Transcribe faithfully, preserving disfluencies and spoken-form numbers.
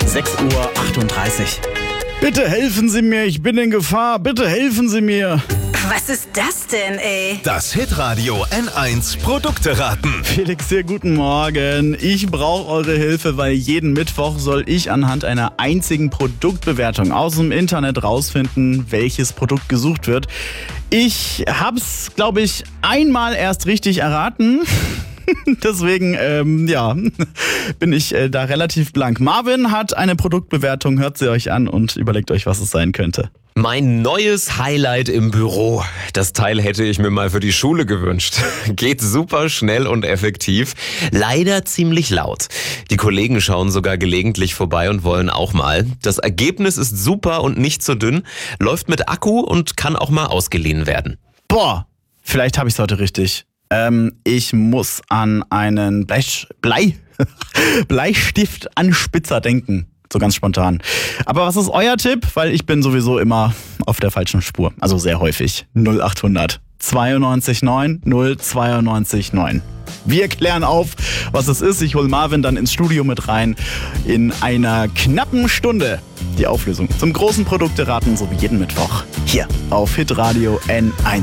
sechs Uhr achtunddreißig. Bitte helfen Sie mir, ich bin in Gefahr. Bitte helfen Sie mir. Was ist das denn, ey? Das Hitradio N eins Produkte raten. Felix, sehr guten Morgen. Ich brauche eure Hilfe, weil jeden Mittwoch soll ich anhand einer einzigen Produktbewertung aus dem Internet rausfinden, welches Produkt gesucht wird. Ich hab's, glaube ich, einmal erst richtig erraten. Deswegen, ähm, ja, bin ich äh, da relativ blank. Marvin hat eine Produktbewertung, hört sie euch an und überlegt euch, was es sein könnte. Mein neues Highlight im Büro. Das Teil hätte ich mir mal für die Schule gewünscht. Geht super schnell und effektiv. Leider ziemlich laut. Die Kollegen schauen sogar gelegentlich vorbei und wollen auch mal. Das Ergebnis ist super und nicht zu dünn, läuft mit Akku und kann auch mal ausgeliehen werden. Boah, vielleicht habe ich es heute richtig. Ähm, ich muss an einen Blei, Blei, Bleistiftanspitzer denken. So ganz spontan. Aber was ist euer Tipp? Weil ich bin sowieso immer auf der falschen Spur. Also sehr häufig. null achthundert zweiundneunzig neun null zweiundneunzig neun. Wir klären auf, was es ist. Ich hole Marvin dann ins Studio mit rein. In einer knappen Stunde die Auflösung zum großen Produkteraten, so wie jeden Mittwoch. Hier auf Hitradio N eins.